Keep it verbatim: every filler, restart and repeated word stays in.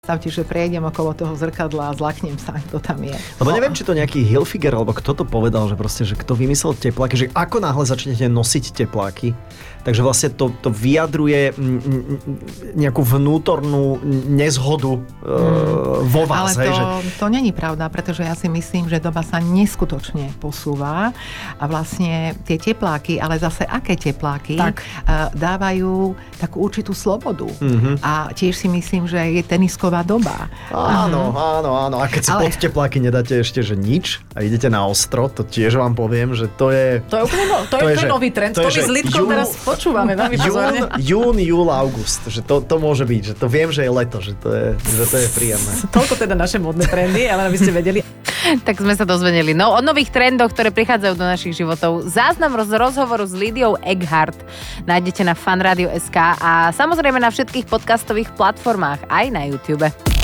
Stavte, že prejdem okolo toho zrkadla a zlaknem sa, kto tam je. Lebo neviem, či to nejaký Hilfiger, alebo kto to povedal, že proste, že kto vymyslel tepláky, že ako náhle začnete nosiť tepláky, takže vlastne to, to vyjadruje nejakú vnútornú nezhodu mm. vo vás. Ale hej, to, že... to není pravda, pretože ja si myslím, že doba sa neskutočne posúva a vlastne tie tepláky, ale zase aké tepláky, tak. dávajú takú určitú slobodu. Mm-hmm. A tiež si myslím, že je tenisková doba. Áno, áno, áno. A keď si ale... pod tepláky nedáte ešte, že nič a idete na ostro, to tiež vám poviem, že to je... To je úplne no, to, to je, je ten nový trend. To, to my s Lidkou teraz počúvame veľmi pozorne. Jún, júl, august. Že to, to môže byť. Že to viem, že je leto. Že to je, že to je príjemné. Toľko teda naše modné trendy, ale aby ste vedeli. Tak sme sa dozvedeli. No, o nových trendoch, ktoré prichádzajú do našich životov. Záznam z rozhovoru s Lidiou Egghardt nájdete na fanradio bodka es ká a samozrejme na všetkých podcastových platformách, aj na YouTube.